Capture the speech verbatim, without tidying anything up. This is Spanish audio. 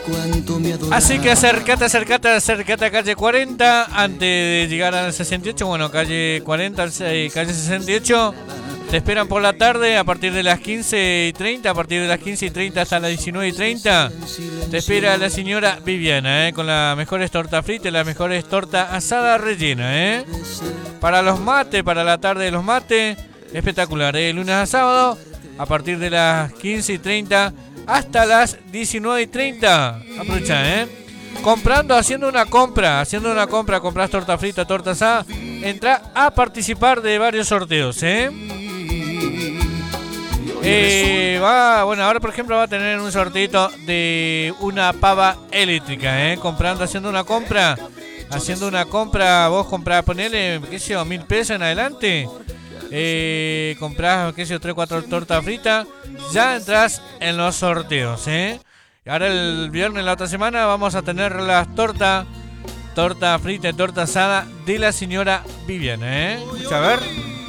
Así que acercate, acercate, acercate a calle cuarenta antes de llegar al sesenta y ocho. Bueno, calle cuarenta, eh, calle sesenta y ocho. Te esperan por la tarde a partir de las quince y treinta. A partir de las quince y treinta hasta las diecinueve y treinta. Te espera la señora Viviana, eh, con las mejores tortas fritas y las mejores tortas asadas rellenas. Eh. Para los mates, para la tarde de los mates. Espectacular, eh, lunes a sábado. A partir de las quince y treinta hasta las diecinueve y treinta. Aprovecha, ¿eh? Comprando, haciendo una compra. Haciendo una compra, compras torta frita, torta asada. Entra a participar de varios sorteos, ¿eh? Eh, va, bueno, ahora por ejemplo va a tener un sorteito de una pava eléctrica, ¿eh? Comprando, haciendo una compra. Haciendo una compra, vos comprás, ponele, qué sé yo, mil pesos en adelante. Eh, comprás, qué sé yo, tres, cuatro tortas fritas. Ya entras en los sorteos, ¿eh? Ahora el viernes, la otra semana, vamos a tener las tortas, torta frita y torta asada de la señora Viviana, ¿eh? A ver.